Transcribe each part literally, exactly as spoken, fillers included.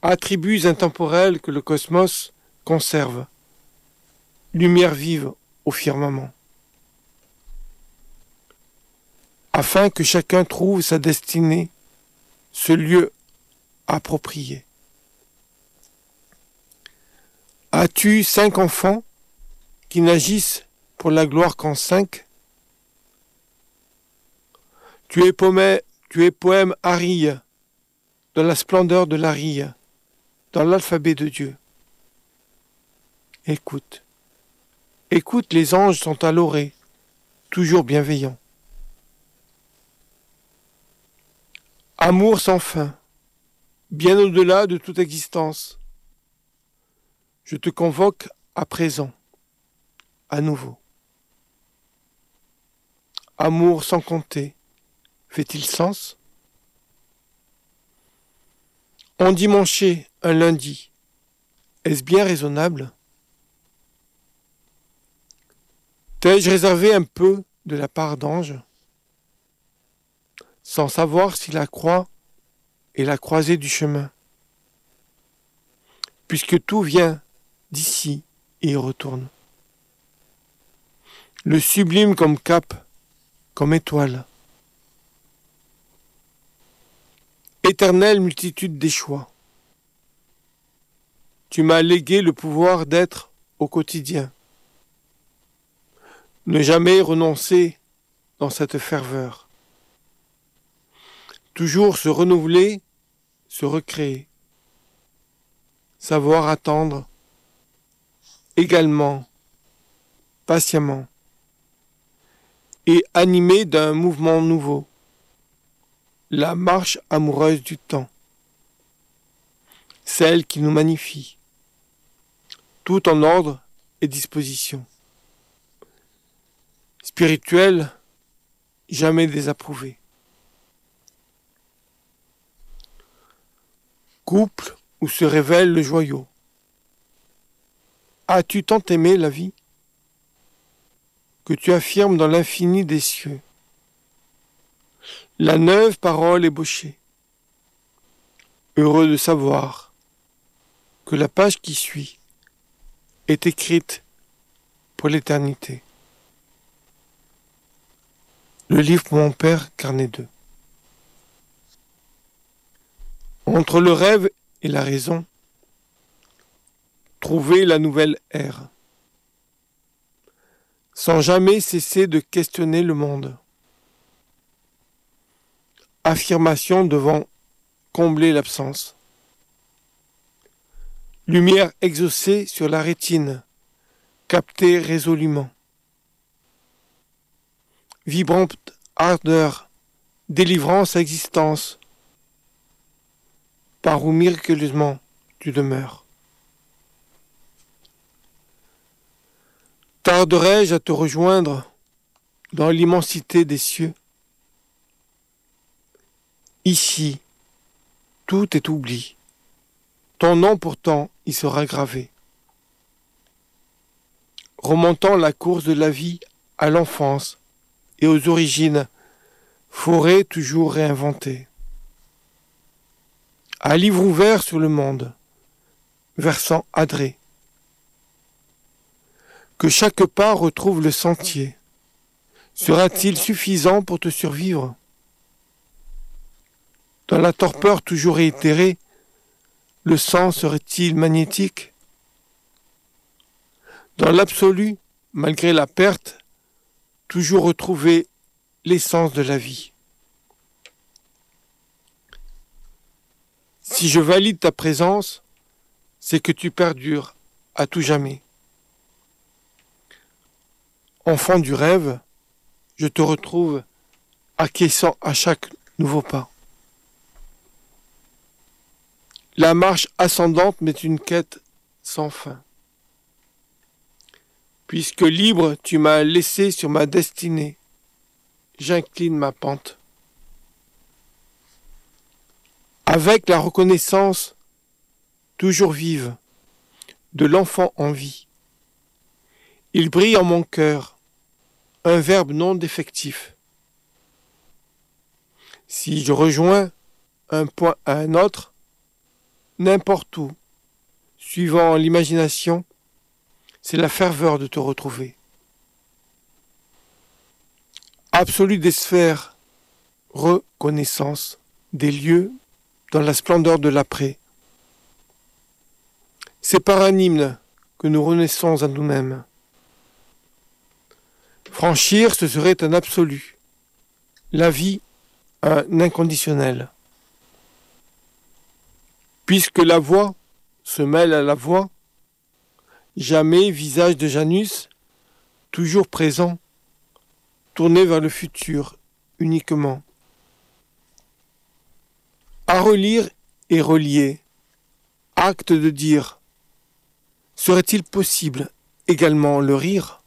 attributs intemporels que le cosmos conserve, lumière vive au firmament, afin que chacun trouve sa destinée, ce lieu approprié. As-tu cinq enfants qui n'agissent pour la gloire qu'en cinq? Tu es, poème, tu es poème arille, dans la splendeur de l'arille, dans l'alphabet de Dieu. Écoute, écoute, les anges sont à l'orée, toujours bienveillants. Amour sans fin, bien au-delà de toute existence. Je te convoque à présent, à nouveau. Amour sans compter, fait-il sens? Endimanché un lundi, est-ce bien raisonnable? T'ai-je réservé un peu de la part d'ange, sans savoir si la croix est la croisée du chemin, puisque tout vient d'ici et y retourne. Le sublime comme cap, comme étoile. Éternelle multitude des choix. Tu m'as légué le pouvoir d'être au quotidien. Ne jamais renoncer dans cette ferveur. Toujours se renouveler, se recréer. Savoir attendre également, patiemment, et animé d'un mouvement nouveau, la marche amoureuse du temps, celle qui nous magnifie, tout en ordre et disposition. Spirituel, jamais désapprouvé. Couple où se révèle le joyau. As-tu tant aimé la vie que tu affirmes dans l'infini des cieux la neuve parole ébauchée, heureux de savoir que la page qui suit est écrite pour l'éternité. Le livre pour mon père, carnet deux. Entre le rêve et la raison, trouver la nouvelle ère, sans jamais cesser de questionner le monde. Affirmation devant combler l'absence. Lumière exaucée sur la rétine, captée résolument. Vibrante ardeur, délivrance à existence, par où miraculeusement tu demeures. Tarderai-je à te rejoindre dans l'immensité des cieux? Ici, tout est oubli. Ton nom pourtant y sera gravé. Remontant la course de la vie à l'enfance et aux origines, forêt toujours réinventée. À livre ouvert sur le monde, versant adré. Que chaque pas retrouve le sentier. Sera-t-il suffisant pour te survivre? Dans la torpeur toujours réitérée, le sang serait-il magnétique? Dans l'absolu, malgré la perte, toujours retrouver l'essence de la vie. Si je valide ta présence, c'est que tu perdures à tout jamais. Enfant du rêve, je te retrouve acquiesçant à chaque nouveau pas. La marche ascendante m'est une quête sans fin. Puisque libre, tu m'as laissé sur ma destinée, j'incline ma pente. Avec la reconnaissance toujours vive de l'enfant en vie, il brille en mon cœur, un verbe non défectif. Si je rejoins un point à un autre, n'importe où, suivant l'imagination, c'est la ferveur de te retrouver. Absolu des sphères, reconnaissance des lieux dans la splendeur de l'après. C'est par un hymne que nous renaissons à nous-mêmes. Franchir, ce serait un absolu. La vie, un inconditionnel. Puisque la voix se mêle à la voix, jamais visage de Janus, toujours présent, tourné vers le futur uniquement. À relire et relier, acte de dire, serait-il possible également le rire?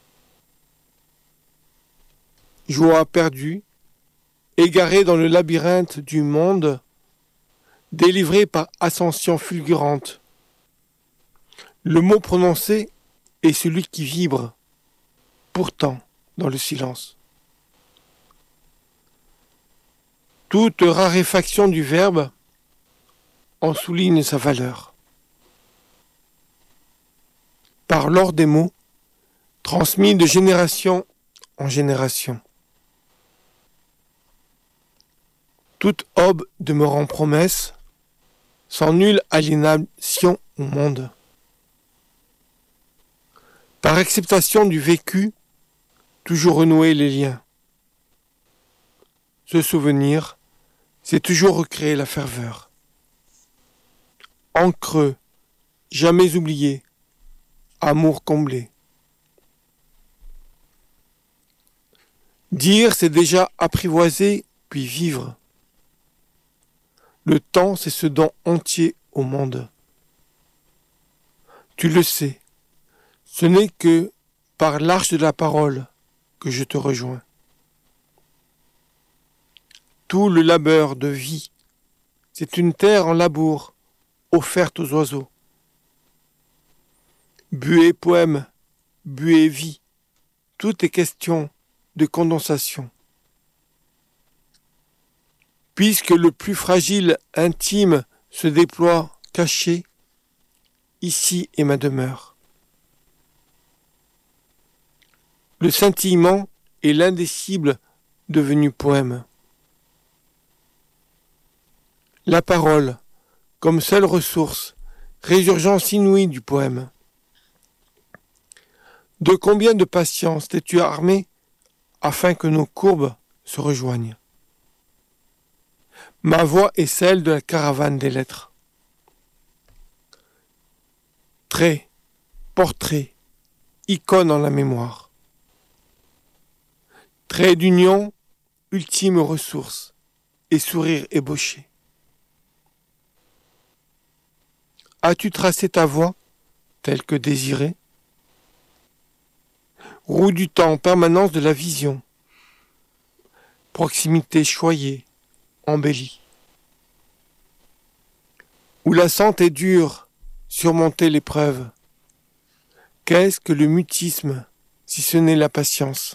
Joie perdue, égarée dans le labyrinthe du monde, délivrée par ascension fulgurante. Le mot prononcé est celui qui vibre, pourtant dans le silence. Toute raréfaction du verbe en souligne sa valeur. Par l'or des mots, transmis de génération en génération. Toute aube demeurant promesse, sans nulle aliénation au monde. Par acceptation du vécu, toujours renouer les liens. Ce souvenir, c'est toujours recréer la ferveur. En creux, jamais oublié, amour comblé. Dire, c'est déjà apprivoiser, puis vivre. Le temps, c'est ce don entier au monde. Tu le sais, ce n'est que par l'arche de la parole que je te rejoins. Tout le labeur de vie, c'est une terre en labour, offerte aux oiseaux. Buée poème, buée vie, tout est question de condensation. Puisque le plus fragile, intime, se déploie caché, ici est ma demeure. Le scintillement est l'indicible devenu poème. La parole, comme seule ressource, résurgence inouïe du poème. De combien de patience t'es-tu armé afin que nos courbes se rejoignent? Ma voix est celle de la caravane des lettres. Trait, portrait, icône en la mémoire. Trait d'union, ultime ressource, et sourire ébauché. As-tu tracé ta voie, telle que désirée? Roue du temps, permanence de la vision. Proximité choyée, embellie. Où la sente est dure, surmonter l'épreuve. Qu'est-ce que le mutisme, si ce n'est la patience?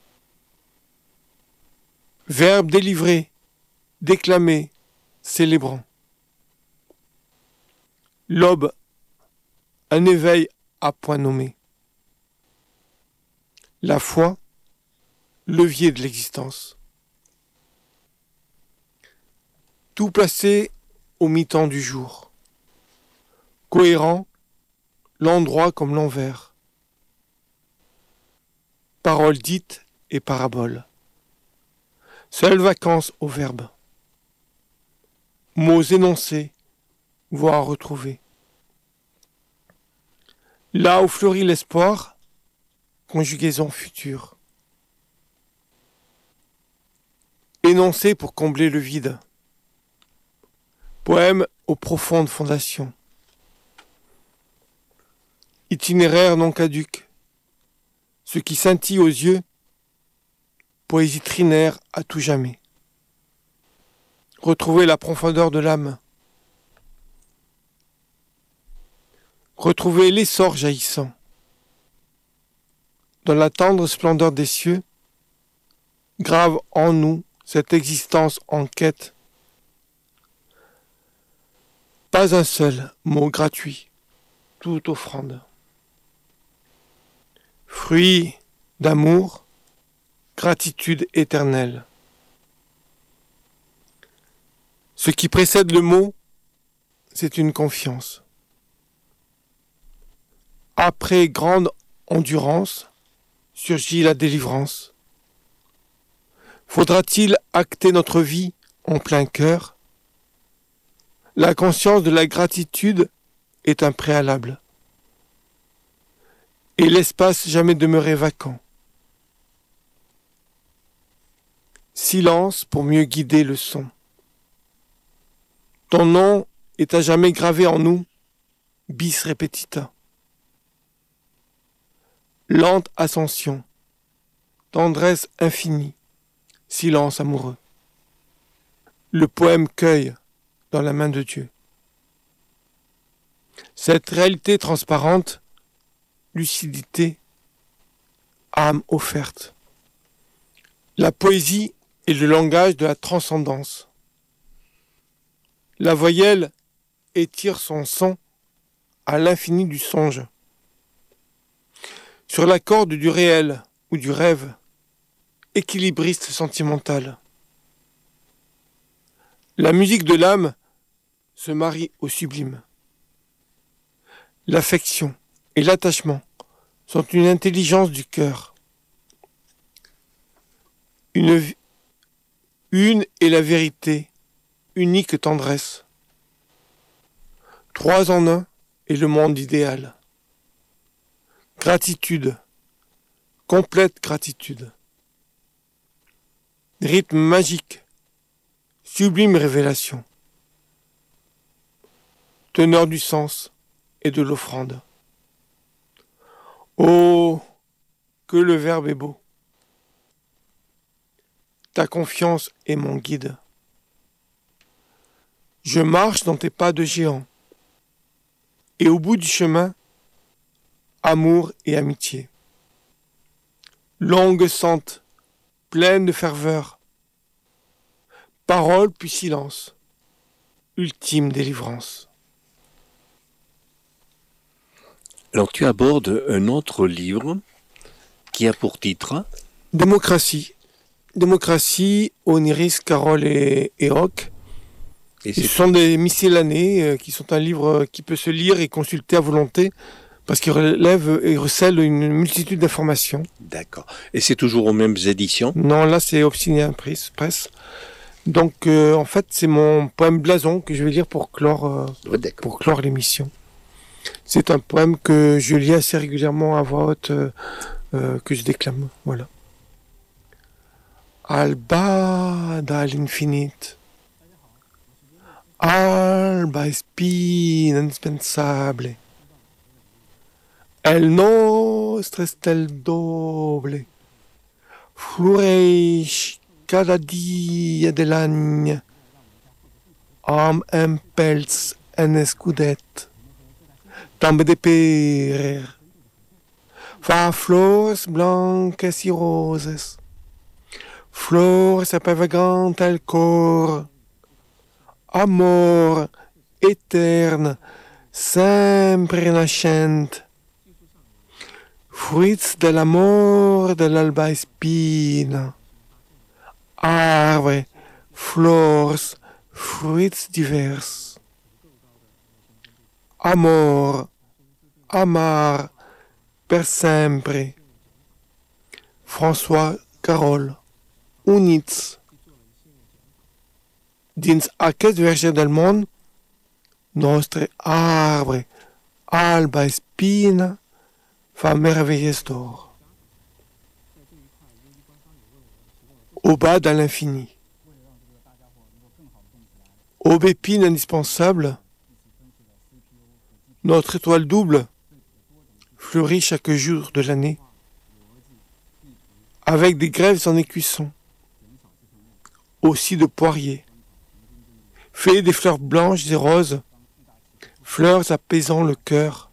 Verbe délivré, déclamé, célébrant. L'aube, un éveil à point nommé. La foi, levier de l'existence. Tout placé au mi-temps du jour. Cohérent, l'endroit comme l'envers. Paroles dites et paraboles. Seule vacance au verbe. Mots énoncés, voire retrouvés. Là où fleurit l'espoir, conjugaison future. Énoncé pour combler le vide. Poème aux profondes fondations. Itinéraire non caduc. Ce qui scintille aux yeux, poésie trinaire à tout jamais. Retrouver la profondeur de l'âme. Retrouver l'essor jaillissant. Dans la tendre splendeur des cieux, grave en nous cette existence en quête. Pas un seul mot gratuit, toute offrande. Fruit d'amour, gratitude éternelle. Ce qui précède le mot, c'est une confiance. Après grande endurance, surgit la délivrance. Faudra-t-il acter notre vie en plein cœur? La conscience de la gratitude est un préalable. Et l'espace jamais demeuré vacant. Silence pour mieux guider le son. Ton nom est à jamais gravé en nous, bis repetita. Lente ascension, tendresse infinie, silence amoureux. Le poème cueille dans la main de Dieu. Cette réalité transparente, lucidité, âme offerte. La poésie est le langage de la transcendance. La voyelle étire son son à l'infini du songe. Sur la corde du réel ou du rêve, équilibriste sentimental. La musique de l'âme se marie au sublime. L'affection et l'attachement sont une intelligence du cœur. Une, une est la vérité, unique tendresse. Trois en un est le monde idéal. Gratitude, complète gratitude. Rythme magique, sublime révélation. Teneur du sens et de l'offrande. Oh, que le Verbe est beau. Ta confiance est mon guide. Je marche dans tes pas de géant. Et au bout du chemin, amour et amitié. Longue sente, pleine de ferveur. Parole puis silence. Ultime délivrance. Alors tu abordes un autre livre qui a pour titre Démocratie. Démocratie, Oniris, Carole et, et Roch. Et ce sont des miscellanées euh, qui sont un livre qui peut se lire et consulter à volonté parce qu'il relève et recèle une multitude d'informations. D'accord. Et c'est toujours aux mêmes éditions? Non, là c'est Obstiné Presse. Donc euh, en fait c'est mon poème Blason que je vais lire pour clore, euh, Ouais, pour clore l'émission. C'est un poème que je lis assez régulièrement à voix haute, euh, euh, que je déclame. Voilà. Alba dall'infinite. Alba spina indispensable. El nostro stel doble. Floreix cada dia de l'any. Amb un pèls en escudet. També de perer. Fa flors blanques i roses. Flors apavagant al cor. Amor etern, sempre nascent. Fruits de l'amor de l'alba espina. Arbre, flors, fruits divers. Amor, amar, per sempre. François Carole, units. Dins aquest verger del món, nostre arbre, alba espina, fa merveilles d'or. Au bas dans l'infini. Aubépine indispensable, notre étoile double fleurit chaque jour de l'année, avec des grèves en écusson, aussi de poiriers, fait des fleurs blanches et roses, fleurs apaisant le cœur.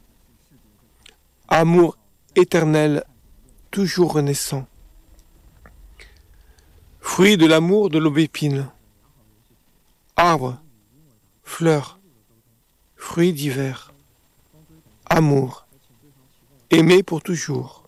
Amour éternel, toujours renaissant. Fruit de l'amour de l'aubépine. Arbre, fleurs, fruits d'hiver, amour, aimer pour toujours.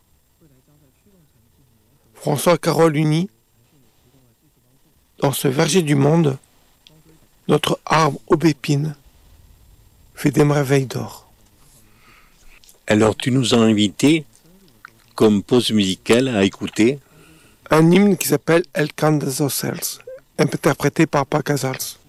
François Carole uni, dans ce verger du monde, notre arbre aubépine fait des merveilles d'or. Alors tu nous as invités, comme pause musicale, à écouter Un hymne qui s'appelle El Cant dels Ocells, interprété par Pacasals.